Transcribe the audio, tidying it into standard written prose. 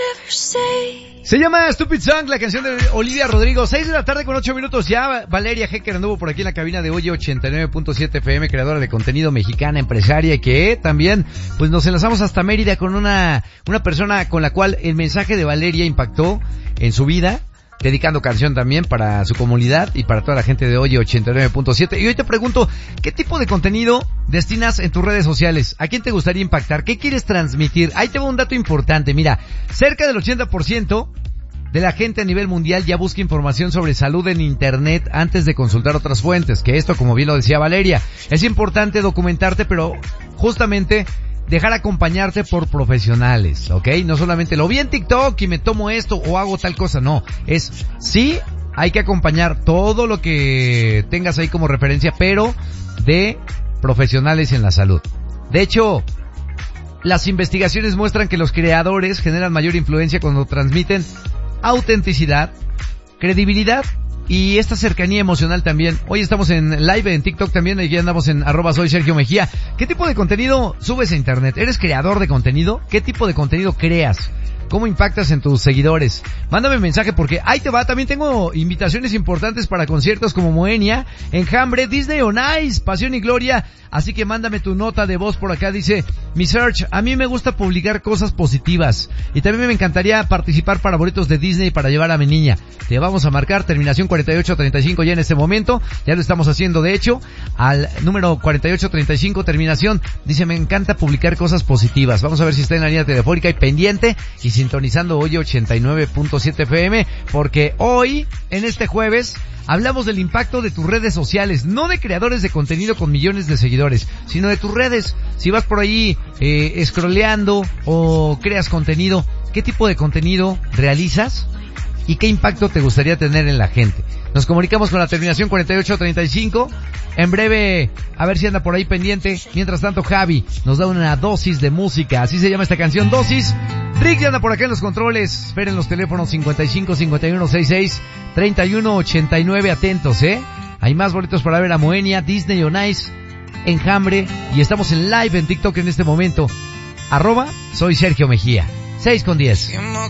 Se llama Stupid Song, la canción de Olivia Rodrigo. 6 de la tarde con 8 minutos ya. Valeria Hecker anduvo por aquí en la cabina de Oye 89.7 FM, creadora de contenido mexicana, empresaria, que también pues nos enlazamos hasta Mérida con una persona con la cual el mensaje de Valeria impactó en su vida, dedicando canción también para su comunidad y para toda la gente de Oye 89.7. Y hoy te pregunto, ¿qué tipo de contenido destinas en tus redes sociales? ¿A quién te gustaría impactar? ¿Qué quieres transmitir? Ahí te va un dato importante. Mira, cerca del 80% de la gente a nivel mundial ya busca información sobre salud en internet antes de consultar otras fuentes. Que esto, como bien lo decía Valeria, es importante documentarte, pero justamente dejar acompañarte por profesionales, ¿ok? No solamente lo vi en TikTok y me tomo esto o hago tal cosa, no. Sí, hay que acompañar todo lo que tengas ahí como referencia, pero de profesionales en la salud. De hecho, las investigaciones muestran que los creadores generan mayor influencia cuando transmiten autenticidad, credibilidad y esta cercanía emocional también. Hoy estamos en live en TikTok también, aquí andamos en @soysergiomejía. ¿Qué tipo de contenido subes a internet? ¿Eres creador de contenido? ¿Qué tipo de contenido creas? ¿Cómo impactas en tus seguidores? Mándame un mensaje porque ahí te va. También tengo invitaciones importantes para conciertos como Moenia, Enjambre, Disney on Ice, Pasión y Gloria. Así que mándame tu nota de voz por acá. Dice, mi Search, a mí me gusta publicar cosas positivas. Y también me encantaría participar para boletos de Disney para llevar a mi niña. Te vamos a marcar terminación 4835 ya en este momento. Ya lo estamos haciendo de hecho. Al número 4835 terminación. Dice, me encanta publicar cosas positivas. Vamos a ver si está en la línea telefónica y pendiente. Y sintonizando hoy 89.7 FM, porque hoy, en este jueves, hablamos del impacto de tus redes sociales, no de creadores de contenido con millones de seguidores, sino de tus redes. Si vas por ahí scrolleando o creas contenido, ¿qué tipo de contenido realizas? ¿Y qué impacto te gustaría tener en la gente? Nos comunicamos con la terminación 4835. En breve, a ver si anda por ahí pendiente. Mientras tanto, Javi nos da una dosis de música. Así se llama esta canción, Dosis. Rick ya anda por acá en los controles. Esperen los teléfonos 55 51 66 31 89. Atentos, Hay más boletos para ver a Moenia, Disney on Ice, Enjambre. Y estamos en live en TikTok en este momento. @soy Sergio Mejía. 6:10.